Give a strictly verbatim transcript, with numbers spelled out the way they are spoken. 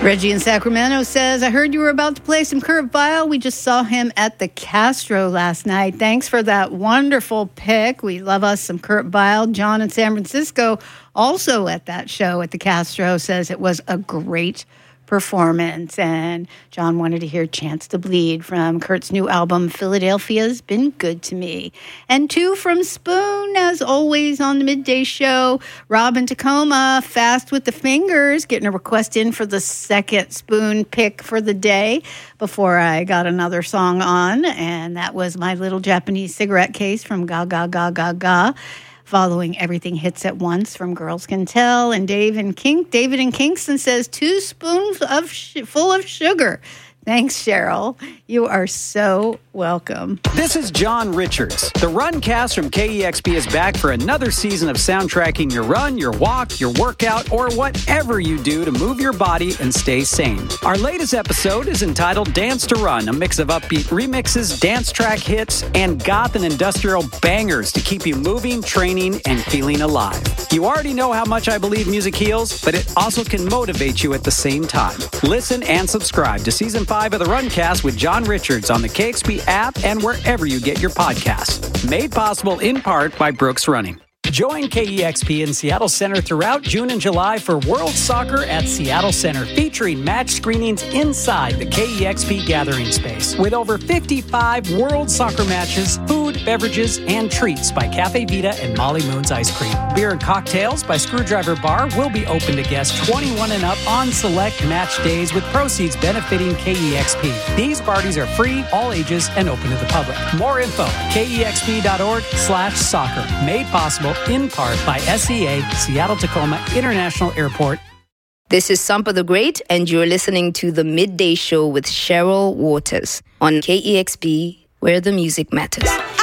Reggie in Sacramento says, I heard you were about to play some Kurt Vile. We just saw him at the Castro last night. Thanks for that wonderful pick. We love us some Kurt Vile. John in San Francisco, also at that show at the Castro, says it was a great performance. And John wanted to hear Chance to Bleed from Kurt's new album, Philadelphia's Been Good to Me. And two from Spoon, as always, on the midday show. Rob in Tacoma, Fast with the Fingers, getting a request in for the second Spoon pick for the day before I got another song on. And that was My Little Japanese Cigarette Case from Ga Ga Ga Ga Ga. Following Everything Hits at Once from Girls Can Tell. And Dave in King, David in Kingston says, two spoons of sh- full of sugar. Thanks, Cheryl. You are so welcome. This is John Richards. The Runcast from K E X P is back for another season of soundtracking your run, your walk, your workout, or whatever you do to move your body and stay sane. Our latest episode is entitled Dance to Run, a mix of upbeat remixes, dance track hits, and goth and industrial bangers to keep you moving, training, and feeling alive. You already know how much I believe music heals, but it also can motivate you at the same time. Listen and subscribe to Season five of the Runcast with John Richards on the K X P app and wherever you get your podcasts. Made possible in part by Brooks Running. Join K E X P in Seattle Center throughout June and July for World Soccer at Seattle Center, featuring match screenings inside the K E X P gathering space. With over fifty-five World Soccer matches, food, beverages, and treats by Cafe Vita and Molly Moon's Ice Cream. Beer and cocktails by Screwdriver Bar will be open to guests twenty-one and up on select match days, with proceeds benefiting K E X P. These parties are free, all ages, and open to the public. More info, kexp.org slash soccer. Made possible in part by S E A, Seattle Tacoma International Airport. This is Sampa the Great, and you're listening to The Midday Show with Cheryl Waters on K E X P, where the music matters.